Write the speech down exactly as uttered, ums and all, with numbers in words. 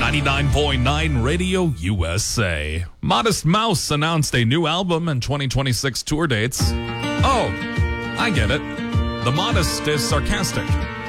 ninety-nine point nine Radio U S A. Modest Mouse announced a new album and twenty twenty-six tour dates. Oh, I get it. The Modest is sarcastic.